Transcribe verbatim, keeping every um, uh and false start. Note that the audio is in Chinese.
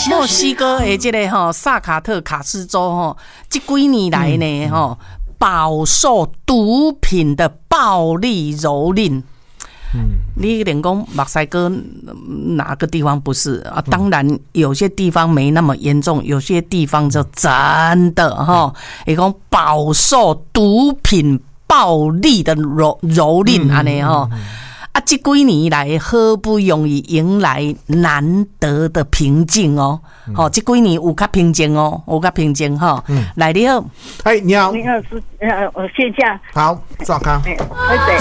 墨西哥的这个吼萨卡特卡斯州吼，这几年来呢吼，饱受毒品的暴力蹂躏。嗯，你连讲墨西哥哪个地方不是啊？当然有些地方没那么严重，有些地方就真的哈，也讲饱受毒品暴力的蹂蹂躏安尼哈。啊，这几年来好不容易迎来难得的平静哦，好、嗯，这几年有较平静哦，有较平静哈。嗯，来你好， 哎，你好， 你好，是呃，我线下好，赵康， 哎，对。